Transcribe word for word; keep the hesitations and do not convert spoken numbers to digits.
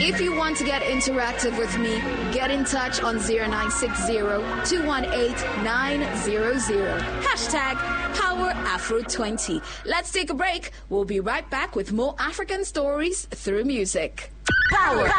If you want to get interactive with me, get in touch on zero nine six zero, two one eight, nine zero zero. Hashtag Power Afro twenty. Let's take a break. We'll be right back with more African stories through music. Power.